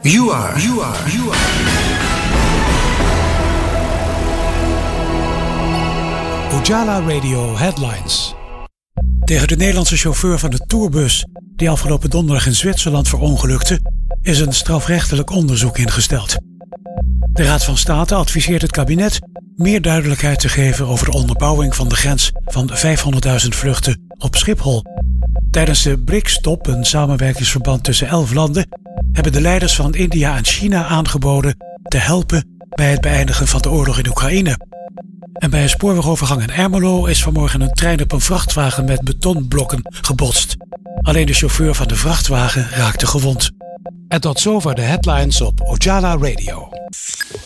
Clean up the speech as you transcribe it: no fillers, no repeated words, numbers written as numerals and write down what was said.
You are. Ojala Radio Headlines. Tegen de Nederlandse chauffeur van de tourbus die afgelopen donderdag in Zwitserland verongelukte, is een strafrechtelijk onderzoek ingesteld. De Raad van State adviseert het kabinet meer duidelijkheid te geven over de onderbouwing van de grens van 500.000 vluchten op Schiphol. Tijdens de BRICS-top, een samenwerkingsverband tussen 11 landen, hebben de leiders van India en China aangeboden te helpen bij het beëindigen van de oorlog in Oekraïne. En bij een spoorwegovergang in Ermelo is vanmorgen een trein op een vrachtwagen met betonblokken gebotst. Alleen de chauffeur van de vrachtwagen raakte gewond. En tot zover de headlines op Ojala Radio.